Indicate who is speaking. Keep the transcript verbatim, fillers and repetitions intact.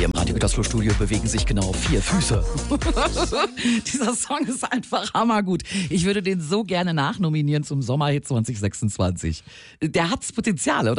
Speaker 1: Hier im Radio Gütersloh Studio bewegen sich genau vier Füße. Dieser Song ist einfach hammergut. Ich würde den so gerne nachnominieren zum Sommerhit zwanzig sechsundzwanzig. Der hat's Potenzial, oder?